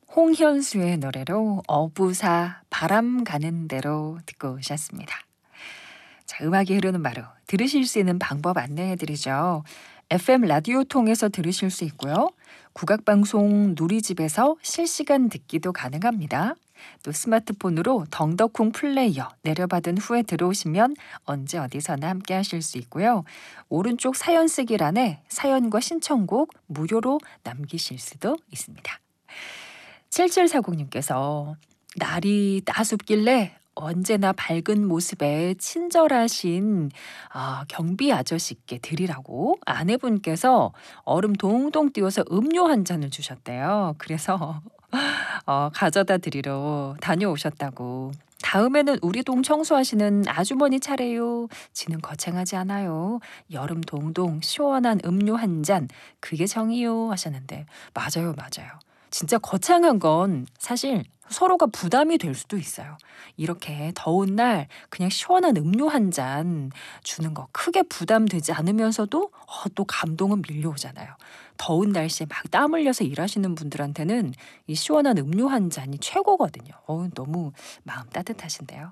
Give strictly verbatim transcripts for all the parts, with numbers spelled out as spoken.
홍현수의 노래로 어부사 바람 가는 대로 듣고 오셨습니다. 자, 음악이 흐르는 바로 들으실 수 있는 방법 안내해드리죠. 에프엠 라디오 통해서 들으실 수 있고요. 국악방송 누리집에서 실시간 듣기도 가능합니다. 또 스마트폰으로 덩더콩 플레이어 내려받은 후에 들어오시면 언제 어디서나 함께 하실 수 있고요. 오른쪽 사연 쓰기란에 사연과 신청곡 무료로 남기실 수도 있습니다. 칠칠사공님께서 날이 따숩길래 언제나 밝은 모습에 친절하신 아, 경비 아저씨께 드리라고 아내분께서 얼음 동동 띄워서 음료 한 잔을 주셨대요. 그래서 어, 가져다 드리러 다녀오셨다고. 다음에는 우리 동 청소하시는 아주머니 차례요. 지는 거창하지 않아요. 여름 동동 시원한 음료 한 잔. 그게 정이요 하셨는데 맞아요, 맞아요. 진짜 거창한 건 사실 서로가 부담이 될 수도 있어요. 이렇게 더운 날 그냥 시원한 음료 한 잔 주는 거 크게 부담되지 않으면서도 어, 또 감동은 밀려오잖아요. 더운 날씨에 막 땀 흘려서 일하시는 분들한테는 이 시원한 음료 한 잔이 최고거든요. 어, 너무 마음 따뜻하신데요.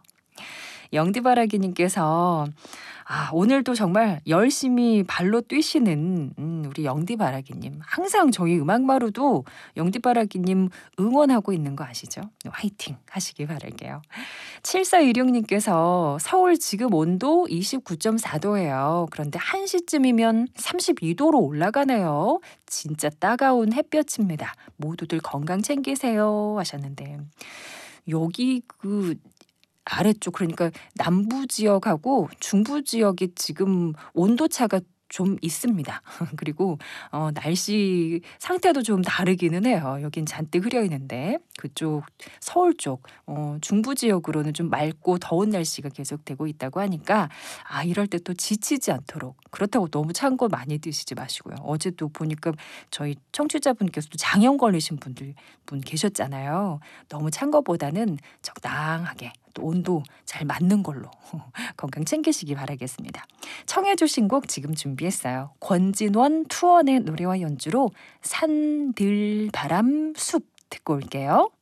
영디바라기님께서 아, 오늘도 정말 열심히 발로 뛰시는 음, 우리 영디바라기님. 항상 저희 음악마루도 영디바라기님 응원하고 있는 거 아시죠? 화이팅 하시기 바랄게요. 칠사일육님께서 서울 지금 온도 이십구 점 사 도예요. 그런데 한 시쯤이면 삼십이 도로 올라가네요. 진짜 따가운 햇볕입니다. 모두들 건강 챙기세요 하셨는데 여기 그 아래쪽 그러니까 남부 지역하고 중부 지역이 지금 온도차가 좀 있습니다. 그리고 어, 날씨 상태도 좀 다르기는 해요. 여긴 잔뜩 흐려 있는데 그쪽 서울 쪽 어, 중부 지역으로는 좀 맑고 더운 날씨가 계속되고 있다고 하니까 아 이럴 때 또 지치지 않도록 그렇다고 너무 찬 거 많이 드시지 마시고요. 어제 또 보니까 저희 청취자분께서도 장염 걸리신 분들 분 계셨잖아요. 너무 찬 거보다는 적당하게 또 온도 잘 맞는 걸로 건강 챙기시기 바라겠습니다. 청해 주신 곡 지금 준비했어요. 권진원 투원의 노래와 연주로 산들바람 숲 듣고 올게요.